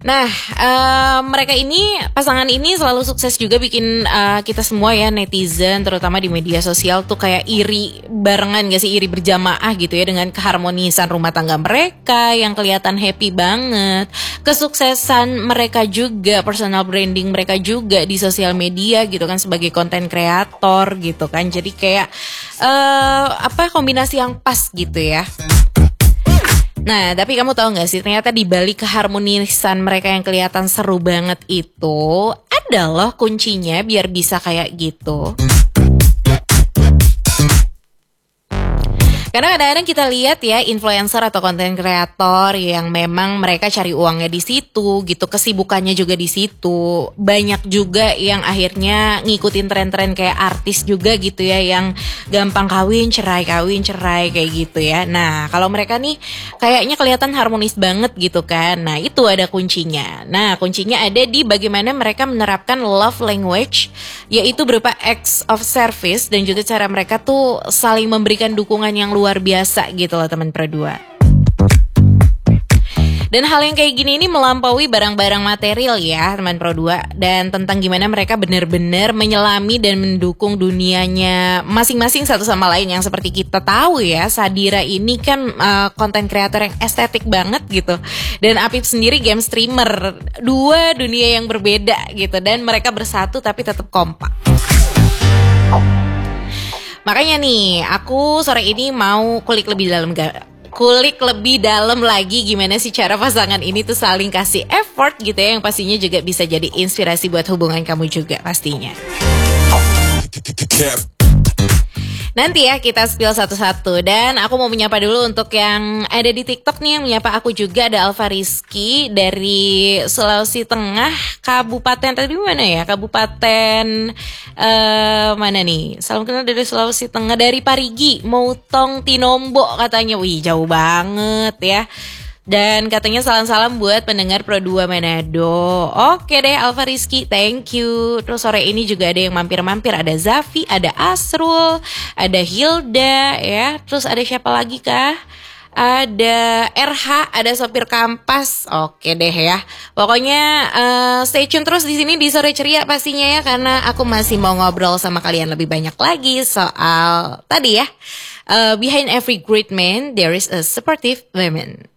Nah, mereka ini, pasangan ini selalu sukses juga bikin kita semua ya netizen, terutama di media sosial tuh kayak iri barengan gak sih, iri berjamaah gitu ya dengan keharmonisan rumah tangga mereka yang kelihatan happy banget, kesuksesan mereka juga, personal branding mereka juga di sosial media gitu kan sebagai konten kreator gitu kan, jadi kayak kombinasi yang pas gitu ya. Nah, tapi kamu tahu gak sih, ternyata di balik keharmonisan mereka yang kelihatan seru banget itu, ada loh kuncinya biar bisa kayak gitu. Karena kadang-kadang kita lihat ya influencer atau konten kreator yang memang mereka cari uangnya di situ gitu, kesibukannya juga di situ. Banyak juga yang akhirnya ngikutin tren-tren kayak artis juga gitu ya, yang gampang kawin cerai kayak gitu ya. Nah, kalau mereka nih kayaknya kelihatan harmonis banget gitu kan. Nah, itu ada kuncinya. Nah, kuncinya ada di bagaimana mereka menerapkan love language, yaitu berupa acts of service dan juga cara mereka tuh saling memberikan dukungan yang luar biasa gitu loh teman Pro 2. Dan hal yang kayak gini ini melampaui barang-barang material ya teman Pro 2, dan tentang gimana mereka benar-benar menyelami dan mendukung dunianya masing-masing satu sama lain. Yang seperti kita tahu ya, Sadira ini kan konten kreator yang estetik banget gitu, dan Apip sendiri game streamer, dua dunia yang berbeda gitu, dan mereka bersatu tapi tetap kompak. Makanya nih, aku sore ini mau kulik lebih dalam lagi gimana sih cara pasangan ini tuh saling kasih effort gitu ya, yang pastinya juga bisa jadi inspirasi buat hubungan kamu juga pastinya. Nanti ya kita spill satu-satu, dan aku mau menyapa dulu untuk yang ada di TikTok nih, yang menyapa aku juga ada Alfa Rizky dari Sulawesi Tengah, Kabupaten tadi mana ya? Kabupaten mana nih? Salam kenal dari Sulawesi Tengah, dari Parigi, Moutong Tinombo katanya. Wih, jauh banget ya. Dan katanya salam-salam buat pendengar Pro 2 Manado. Oke deh Alfa Rizky, thank you. Terus sore ini juga ada yang mampir-mampir, ada Zafi, ada Asrul, ada Hilda ya. Terus ada siapa lagi kah? Ada RH, ada sopir kampas. Oke deh ya. Pokoknya stay tune terus di sini di Sore Ceria pastinya ya, karena aku masih mau ngobrol sama kalian lebih banyak lagi soal tadi ya. Behind every great man there is a supportive woman.